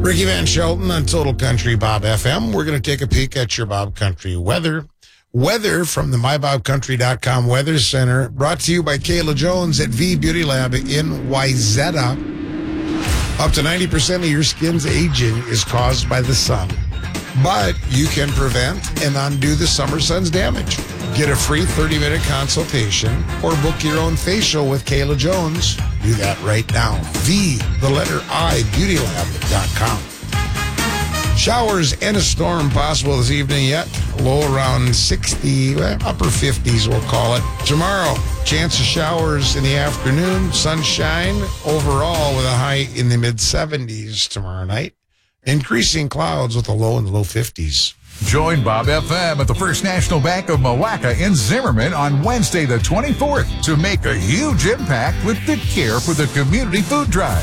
Ricky Van Shelton on Total Country Bob FM. We're going to take a peek at your Bob Country weather. Weather from the MyBobCountry.com Weather Center, brought to you by Kayla Jones at V Beauty Lab in Wayzata. Up to 90% of your skin's aging is caused by the sun, but you can prevent and undo the summer sun's damage. Get a free 30-minute consultation or book your own facial with Kayla Jones. Do that right now. BeautyLab.com. Showers and a storm possible this evening yet. Low around 60, upper 50s we'll call it. Tomorrow, chance of showers in the afternoon. Sunshine overall with a high in the mid-70s tomorrow night. Increasing clouds with a low in the low 50s. Join Bob FM at the First National Bank of Miwaka in Zimmerman on Wednesday the 24th to make a huge impact with the Care for the Community Food Drive.